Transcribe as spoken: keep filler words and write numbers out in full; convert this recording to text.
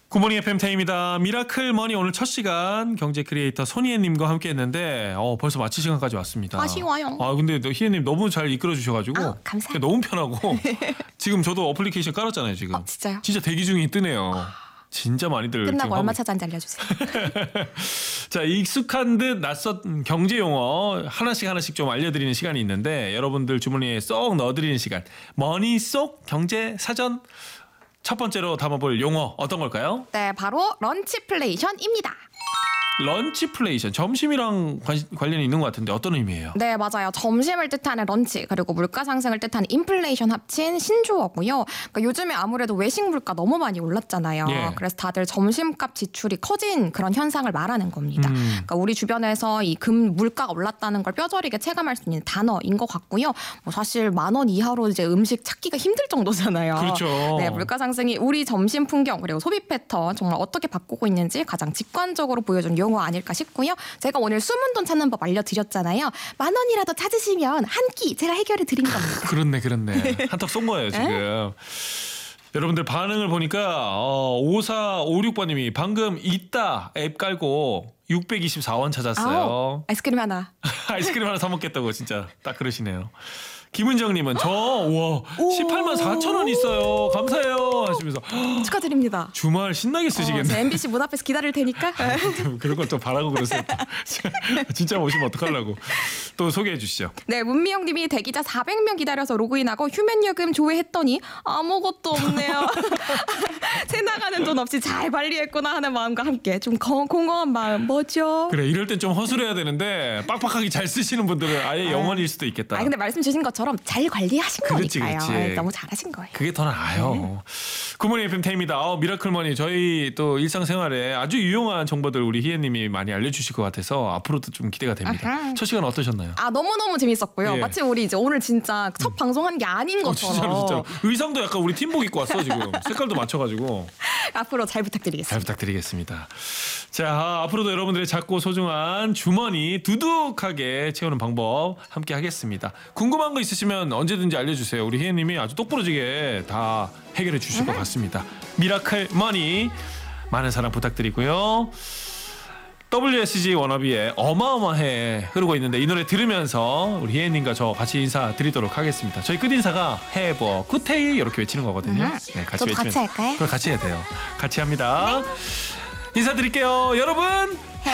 굿모닝 에프엠 태입니다. 미라클 머니 오늘 첫 시간 경제 크리에이터 손희애님과 함께했는데 어, 벌써 마칠 시간까지 왔습니다. 아쉬워요. 아 근데 희애님 너무 잘 이끌어 주셔가지고 아, 감사해요. 너무 편하고 지금 저도 어플리케이션 깔았잖아요 지금. 어, 진짜요? 진짜 대기 중이 뜨네요. 진짜 많이들 끝나고 얼마 하고. 차지한지 알려주세요. 자, 익숙한 듯 낯선 경제 용어 하나씩 하나씩 좀 알려드리는 시간이 있는데 여러분들 주머니에 쏙 넣어드리는 시간. 머니 쏙 경제 사전. 첫 번째로 담아볼 용어 어떤 걸까요? 네, 바로 런치플레이션입니다. 런치플레이션, 점심이랑 관, 관련이 있는 것 같은데 어떤 의미예요? 네, 맞아요. 점심을 뜻하는 런치, 그리고 물가 상승을 뜻하는 인플레이션 합친 신조어고요. 그러니까 요즘에 아무래도 외식 물가 너무 많이 올랐잖아요. 예. 그래서 다들 점심값 지출이 커진 그런 현상을 말하는 겁니다. 음. 그러니까 우리 주변에서 이 금 물가가 올랐다는 걸 뼈저리게 체감할 수 있는 단어인 것 같고요. 뭐 사실 만 원 이하로 이제 음식 찾기가 힘들 정도잖아요. 그렇죠. 네, 물가 상승이 우리 점심 풍경 그리고 소비 패턴 정말 어떻게 바꾸고 있는지 가장 직관적으로 보여준 용어 아닐까 싶고요. 제가 오늘 숨은 돈 찾는 법 알려드렸잖아요. 만 원이라도 찾으시면 한 끼 제가 해결해 드린 겁니다. 그렇네, 그렇네. 한턱 쏜 거예요 지금. 여러분들 반응을 보니까 어, 오사오육 번님이 방금 있다 앱 깔고 육백이십사 원 찾았어요. 아우, 아이스크림 하나. 아이스크림 하나 사 먹겠다고 진짜 딱 그러시네요. 김은정님은 저 우와 십팔만 사천 원 있어요. 감사해요 하시면서 축하드립니다. 주말 신나게 어, 쓰시겠네. 제 엠비씨 문 앞에서 기다릴 테니까. 그런 걸 또 바라고 그러세요. 진짜 오시면 어떡하려고. 또 소개해 주시죠. 네, 문미영 님이 대기자 사백 명 기다려서 로그인하고 휴면 요금 조회했더니 아무것도 없네요. 새 나가는 돈 없이 잘 관리했구나 하는 마음과 함께 좀 거, 공허한 마음 뭐죠? 그래 이럴 땐 좀 허술해야 되는데 빡빡하게 잘 쓰시는 분들은 아예 영원일 수도 있겠다. 아 근데 말씀 주신 것처럼 잘 관리하신 그렇지, 거니까요. 그렇지. 네, 너무 잘하신 거예요. 그게 더 나아요. 굿모닝 에프엠 태입니다. 어, 미라클머니 저희 또 일상생활에 아주 유용한 정보들 우리 희애님이 많이 알려주실 것 같아서 앞으로도 좀 기대가 됩니다. 아하. 첫 시간 어떠셨나요? 아 너무너무 재밌었고요. 예. 마치 우리 이제 오늘 진짜 첫 방송한 게 아닌 어, 것처럼 진짜로 진짜로 의상도 약간 우리 팀복 입고 왔어 지금 색깔도 맞춰가지고 앞으로 잘 부탁드리겠습니다. 잘 부탁드리겠습니다. 자 아, 앞으로도 여러분들의 작고 소중한 주머니 두둑하게 채우는 방법 함께 하겠습니다. 궁금한 거 있으시면 언제든지 알려주세요. 우리 희애님이 아주 똑부러지게 다 해결해 주실 것 같습니다. 미라클 머니 많은 사랑 부탁드리고요. 더블유에스지 워너비의 어마어마해 흐르고 있는데 이 노래 들으면서 우리 희애님과 저 같이 인사드리도록 하겠습니다. 저희 끝인사가 해버 굿데이 이렇게 외치는 거거든요. 네, 같이 저도 같이 외치면 할까요? 그걸 같이 해야 돼요. 같이 합니다. 인사드릴게요. 여러분